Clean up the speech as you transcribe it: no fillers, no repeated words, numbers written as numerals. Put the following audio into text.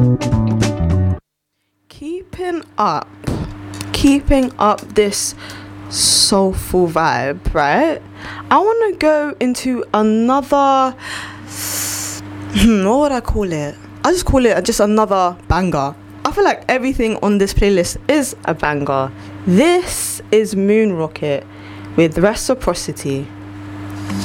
Keeping up, keeping up this soulful vibe, right? I want to go into another. What would I call it? I just call it just another banger. I feel like everything on this playlist is a banger. This is Moon Rocket with Reciprocity.